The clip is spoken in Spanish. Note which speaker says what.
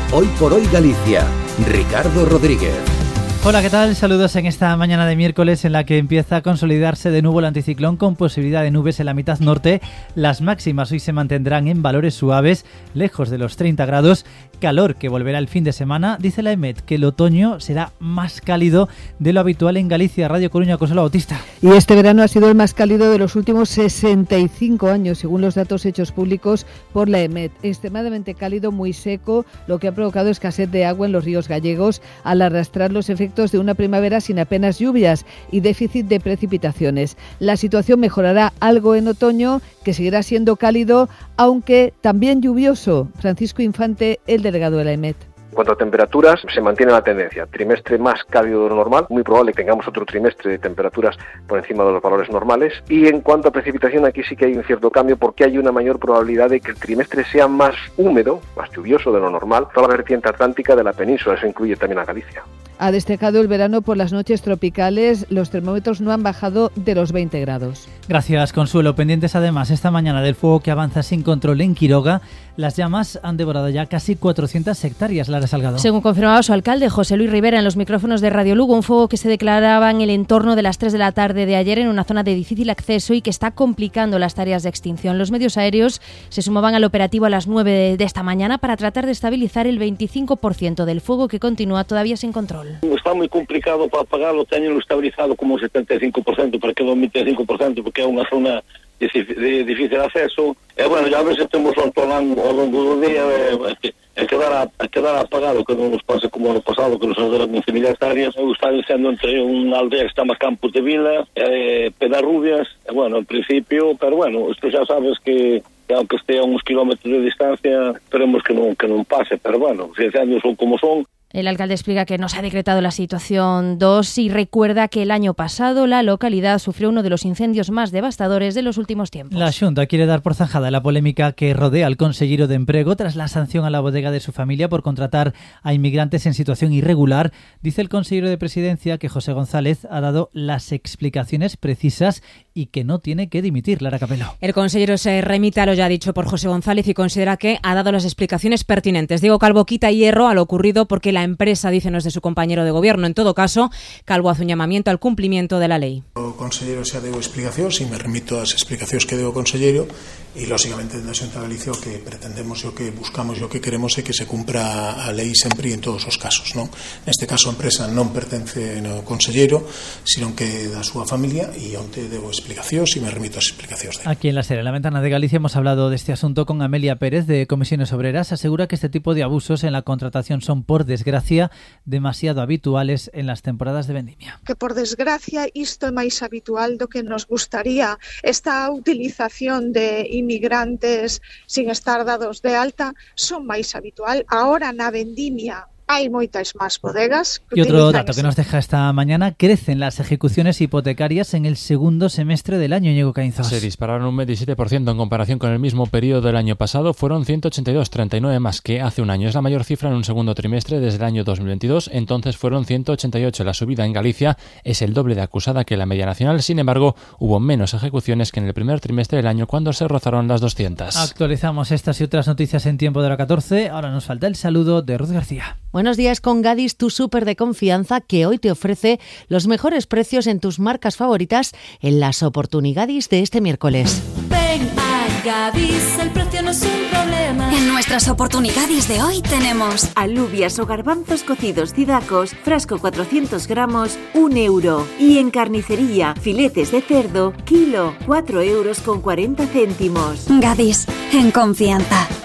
Speaker 1: Hoy por Hoy Galicia. Ricardo Rodríguez.
Speaker 2: Hola, ¿qué tal? Saludos en esta mañana de miércoles en la que empieza a consolidarse de nuevo el anticiclón con posibilidad de nubes en la mitad norte. Las máximas hoy se mantendrán en valores suaves, lejos de los 30 grados. Calor que volverá el fin de semana. Dice la EMET que el otoño será más cálido de lo habitual en Galicia. Radio Coruña, Consuelo Bautista.
Speaker 3: Y este verano ha sido el más cálido de los últimos 65 años, según los datos hechos públicos por la EMET. Extremadamente cálido, muy seco, lo que ha provocado escasez de agua en los ríos gallegos al arrastrar los efectos de una primavera sin apenas lluvias y déficit de precipitaciones. La situación mejorará algo en otoño, que seguirá siendo cálido, aunque también lluvioso. Francisco Infante, el delegado de la EMET.
Speaker 4: En cuanto a temperaturas, se mantiene la tendencia. Trimestre más cálido de lo normal, muy probable que tengamos otro trimestre de temperaturas por encima de los valores normales. Y en cuanto a precipitación, aquí sí que hay un cierto cambio porque hay una mayor probabilidad de que el trimestre sea más húmedo, más lluvioso de lo normal, toda la vertiente atlántica de la península, eso incluye también a Galicia.
Speaker 3: Ha destacado el verano por las noches tropicales. Los termómetros no han bajado de los 20 grados.
Speaker 2: Gracias, Consuelo. Pendientes además esta mañana del fuego que avanza sin control en Quiroga. Las llamas han devorado ya casi 400 hectáreas, Lara Salgado.
Speaker 5: Según confirmaba su alcalde, José Luis Rivera, en los micrófonos de Radio Lugo, un fuego que se declaraba en el entorno de las 3 de la tarde de ayer en una zona de difícil acceso y que está complicando las tareas de extinción. Los medios aéreos se sumaban al operativo a las 9 de esta mañana para tratar de estabilizar el 25% del fuego que continúa todavía sin control.
Speaker 6: Está moi complicado para apagarlo, teñenlo estabilizado como un 75%, para que non 25%, porque é unha zona de difícil acceso. E, bueno, ya a veces temos un tolán ao longo do día, quedar apagado, que non nos pase como ano pasado, que nos arderan 15.000 hectáreas. Eu estaba dicendo entre unha aldea que está máis Campos de Vila, Pedarrubias, e, bueno, en principio, pero, bueno, isto xa sabes que aunque esté a uns kilómetros de distancia, esperemos que non pase, pero, bueno, os incendios son como son.
Speaker 5: El alcalde explica que no se ha decretado la situación 2 y recuerda que el año pasado la localidad sufrió uno de los incendios más devastadores de los últimos tiempos.
Speaker 2: La Xunta quiere dar por zanjada la polémica que rodea al consellero de Emprego tras la sanción a la bodega de su familia por contratar a inmigrantes en situación irregular. Dice el consellero de Presidencia que José González ha dado las explicaciones precisas y que no tiene que dimitir. Lara Capelo.
Speaker 7: El consellero se remite a lo ya dicho por José González y considera que ha dado las explicaciones pertinentes. Diego Calvo quita hierro a lo ocurrido porque la empresa dice no es de su compañero de gobierno. En todo caso, Calvo hace un llamamiento al cumplimiento de la lei.
Speaker 8: O conselleiro xa deu explicacións e me remito ás explicacións que deu o conselleiro e, lógicamente, na Xunta de Galicia o que pretendemos e o que buscamos e o que queremos é que se cumpra a lei sempre e en todos os casos, non? Neste caso a empresa non pertence ao conselleiro, sino que da súa familia e onte deu explicacións e me remito ás explicacións dele.
Speaker 2: Aquí en la serie La Ventana de Galicia hemos hablado de este asunto con Amelia Pérez de Comisiones Obreras. Asegura que este tipo de abusos en la contratación son, por desgracia, demasiado habituales en las temporadas de vendimia.
Speaker 9: Que por desgracia isto é máis habitual do que nos gustaría. Esta utilización de inmigrantes sin estar dados de alta son máis habitual. Ahora na vendimia hay moitas máis bodegas.
Speaker 2: Y otro dato que nos deja esta mañana: crecen las ejecuciones hipotecarias en el segundo semestre del año, Ñigo Caínzos.
Speaker 10: Se dispararon un 27% en comparación con el mismo periodo del año pasado. Fueron 182, 39 más que hace un año. Es la mayor cifra en un segundo trimestre desde el año 2022. Entonces fueron 188. La subida en Galicia es el doble de acusada que la media nacional. Sin embargo, hubo menos ejecuciones que en el primer trimestre del año, cuando se rozaron las 200.
Speaker 2: Actualizamos estas y otras noticias en tiempo de la 14. Ahora nos falta el saludo de Ruth García.
Speaker 11: Buenos días con Gadis, tu súper de confianza que hoy te ofrece los mejores precios en tus marcas favoritas en las oportunidades de este miércoles.
Speaker 12: Ven a Gadis, el precio no es un problema. En nuestras oportunidades de hoy tenemos
Speaker 13: alubias o garbanzos cocidos Cidacos, frasco 400 gramos, 1 euro. Y en carnicería, filetes de cerdo, kilo, 4,40 euros.
Speaker 12: Gadis, en confianza.